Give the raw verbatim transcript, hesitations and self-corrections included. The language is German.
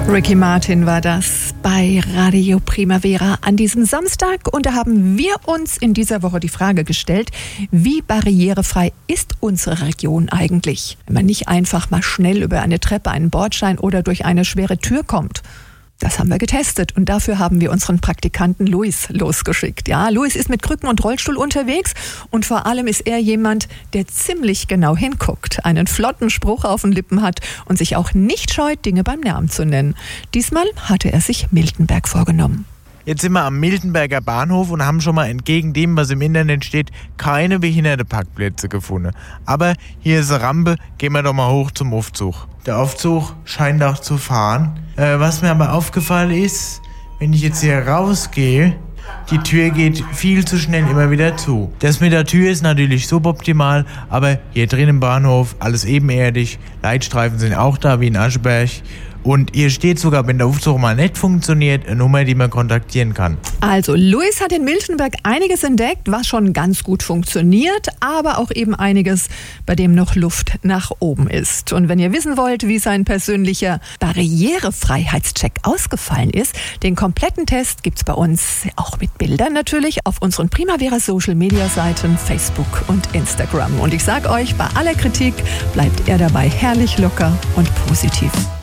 Ricky Martin war das bei Radio Primavera an diesem Samstag. Und da haben wir uns in dieser Woche die Frage gestellt, wie barrierefrei ist unsere Region eigentlich, wenn man nicht einfach mal schnell über eine Treppe, einen Bordstein oder durch eine schwere Tür kommt. Das haben wir getestet und dafür haben wir unseren Praktikanten Luis losgeschickt. Ja, Luis ist mit Krücken und Rollstuhl unterwegs und vor allem ist er jemand, der ziemlich genau hinguckt, einen flotten Spruch auf den Lippen hat und sich auch nicht scheut, Dinge beim Namen zu nennen. Diesmal hatte er sich Miltenberg vorgenommen. Jetzt sind wir am Miltenberger Bahnhof und haben schon mal entgegen dem, was im Internet steht, keine Behindertenparkplätze gefunden. Aber hier ist eine Rampe, gehen wir doch mal hoch zum Aufzug. Der Aufzug scheint auch zu fahren. Äh, was mir aber aufgefallen ist, wenn ich jetzt hier rausgehe, die Tür geht viel zu schnell immer wieder zu. Das mit der Tür ist natürlich suboptimal, aber hier drin im Bahnhof alles ebenerdig. Leitstreifen sind auch da wie in Ascheberg. Und hier steht sogar, wenn der Aufzug mal nicht funktioniert, eine Nummer, die man kontaktieren kann. Also, Luis hat in Miltenberg einiges entdeckt, was schon ganz gut funktioniert, aber auch eben einiges, bei dem noch Luft nach oben ist. Und wenn ihr wissen wollt, wie sein persönlicher Barrierefreiheitscheck ausgefallen ist, den kompletten Test gibt's bei uns auch mit Bildern natürlich auf unseren Primavera Social Media Seiten Facebook und Instagram. Und ich sag euch, bei aller Kritik bleibt er dabei herrlich locker und positiv.